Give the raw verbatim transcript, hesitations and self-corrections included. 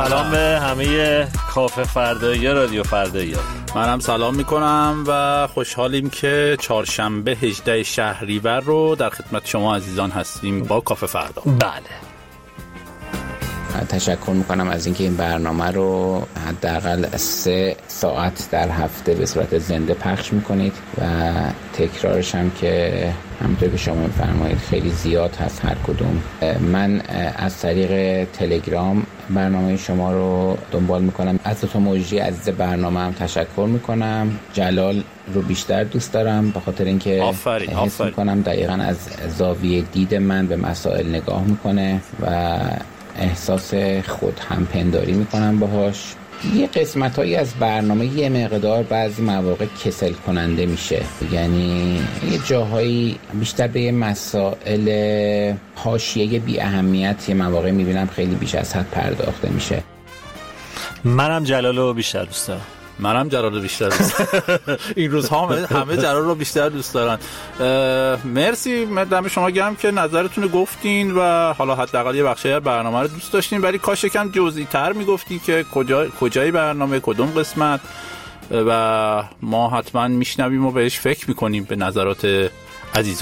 سلام به همه کافه فردایی رادیو فردایی. منم سلام میکنم و خوشحالیم که چهارشنبه هجدهم شهریور رو در خدمت شما عزیزان هستیم با کافه فردا. بله. تشکر میکنم از اینکه این برنامه رو حداقل سه ساعت در هفته به صورت زنده پخش میکنید و تکرارش هم که همونطور که شما میفرمایید خیلی زیاد هست هر کدوم. من از طریق تلگرام برنامه شما رو دنبال میکنم. از تو موجی عزیز برنامه هم تشکر میکنم. جلال رو بیشتر دوست دارم به خاطر اینکه آفرین حس آفرین. میکنم دقیقاً از زاویه دید من به مسائل نگاه میکنه و احساس خود همپنداری میکنم باهاش. یه قسمتایی از برنامه یه مقدار بعضی مواقع کسل کننده میشه، یعنی یه جاهایی بیشتر به مسائل حاشیه بی اهمیت یه مواقع میبینم خیلی بیش از حد پرداخته میشه. منم جلالو بیشتر دوست دارم. منم جلال رو بیشتر دوست دارم. این روزها همه, همه جلال رو بیشتر دوست دارن. مرسی، دم شما گرم که نظرتون رو گفتین و حالا حداقل یه بخشی از برنامه رو دوست داشتین، ولی کاش یکم جزئی تر میگفتین که کجا کجای برنامه کدوم قسمت، و ما حتما میشنویم و بهش فکر میکنیم به نظرات عزیزان.